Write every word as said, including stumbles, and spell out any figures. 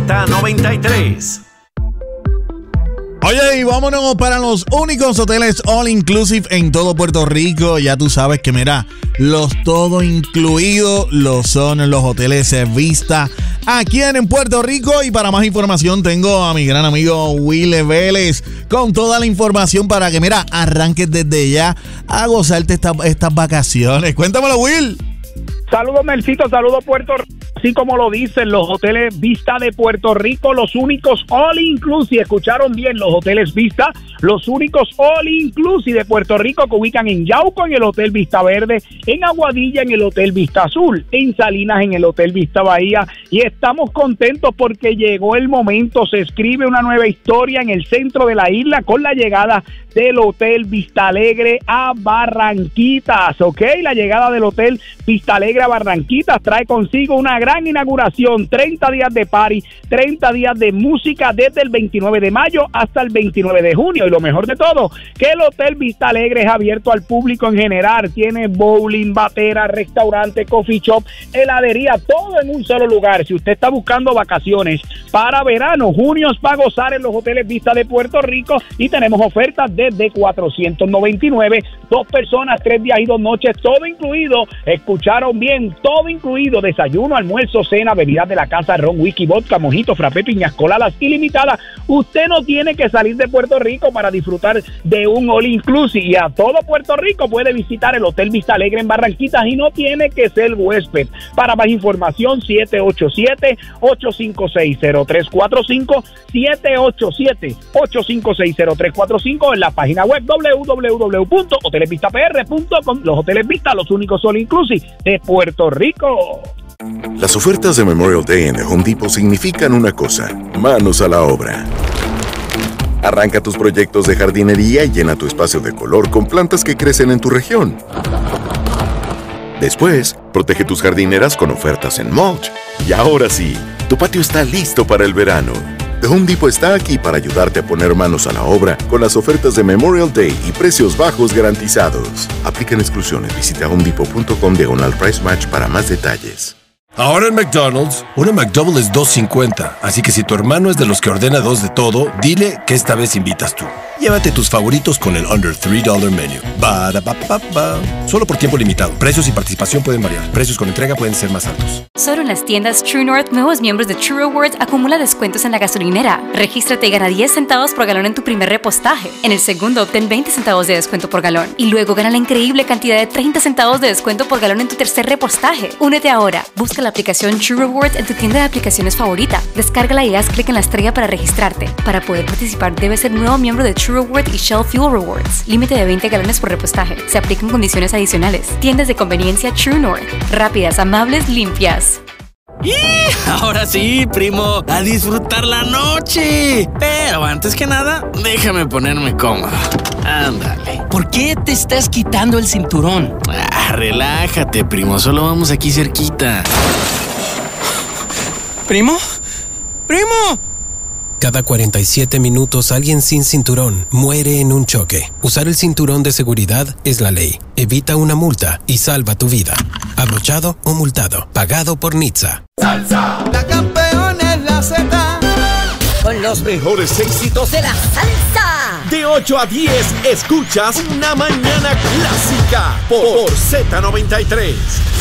zeta noventa y tres. Oye, y vámonos para los únicos hoteles all inclusive en todo Puerto Rico. Ya tú sabes que, mira, los todo incluidos lo son los hoteles Vista aquí en Puerto Rico. Y para más información tengo a mi gran amigo Will Vélez con toda la información para que, mira, arranques desde ya a gozarte esta, estas vacaciones. Cuéntamelo, Will. Saludos, Melcito, saludos, Puerto Rico. Así como lo dicen los hoteles Vista de Puerto Rico, los únicos all inclusive, escucharon bien, los hoteles Vista, los únicos all inclusive de Puerto Rico que ubican en Yauco en el Hotel Vista Verde, en Aguadilla en el Hotel Vista Azul, en Salinas en el Hotel Vista Bahía, y estamos contentos porque llegó el momento, se escribe una nueva historia en el centro de la isla con la llegada del Hotel Vista Alegre a Barranquitas, ¿ok? La llegada del Hotel Vista Alegre a Barranquitas trae consigo una gran gran inauguración, treinta días de party, treinta días de música desde el veintinueve de mayo hasta el veintinueve de junio, y lo mejor de todo, que el Hotel Vista Alegre es abierto al público en general, tiene bowling, batera, restaurante, coffee shop, heladería, todo en un solo lugar. Si usted está buscando vacaciones para verano, junio es para gozar en los hoteles Vista de Puerto Rico, y tenemos ofertas desde cuatrocientos noventa y nueve, dos personas, tres días y dos noches, todo incluido, escucharon bien, todo incluido, desayuno, almuerzo, cena, bebidas de la casa, ron, whisky, vodka, mojito, frappé, piñas coladas ilimitadas. Usted no tiene que salir de Puerto Rico para disfrutar de un all inclusive, y a todo Puerto Rico puede visitar el Hotel Vista Alegre en Barranquitas y no tiene que ser huésped. Para más información, siete ocho siete, ocho cinco seis, cero tres cuatro cinco, siete ocho siete, ocho cinco seis, cero tres cuatro cinco, en la página web doble u doble u doble u punto hoteles vista p r punto com. Los hoteles Vista, los únicos all inclusive de Puerto Rico. Las ofertas de Memorial Day en The Home Depot significan una cosa: manos a la obra. Arranca tus proyectos de jardinería y llena tu espacio de color con plantas que crecen en tu región. Después, protege tus jardineras con ofertas en mulch. Y ahora sí, tu patio está listo para el verano. The Home Depot está aquí para ayudarte a poner manos a la obra con las ofertas de Memorial Day y precios bajos garantizados. Aplican exclusiones. Visita homedepot punto com diagonal price match para más detalles. Ahora en McDonald's, una McDouble es dos cincuenta, así que si tu hermano es de los que ordena dos de todo, dile que esta vez invitas tú. Llévate tus favoritos con el Under tres dólares Menu. Ba-da-ba-ba-ba. Solo por tiempo limitado. Precios y participación pueden variar. Precios con entrega pueden ser más altos. Solo en las tiendas True North, nuevos miembros de True Rewards acumula descuentos en la gasolinera. Regístrate y gana diez centavos por galón en tu primer repostaje. En el segundo, obtén veinte centavos de descuento por galón. Y luego gana la increíble cantidad de treinta centavos de descuento por galón en tu tercer repostaje. Únete ahora. Busca la aplicación True Rewards en tu tienda de aplicaciones favorita. Descárgala y haz clic en la estrella para registrarte. Para poder participar, debes ser nuevo miembro de True Rewards y Shell Fuel Rewards. Límite de veinte galones por repostaje. Se aplican condiciones adicionales. Tiendas de conveniencia True North. Rápidas, amables, limpias. ¡Y! Ahora sí, primo, a disfrutar la noche. Pero antes que nada, déjame ponerme cómodo. Ándale. ¿Por qué te estás quitando el cinturón? Ah, relájate, primo, solo vamos aquí cerquita. ¿Primo? ¡Primo! Cada cuarenta y siete minutos alguien sin cinturón muere en un choque. Usar el cinturón de seguridad es la ley. Evita una multa y salva tu vida. Abrochado o multado. Pagado por N H T S A. ¡Salsa! La campeona es la Z. Con los mejores éxitos de la salsa. De ocho a diez, escuchas Una Mañana Clásica por, por zeta noventa y tres.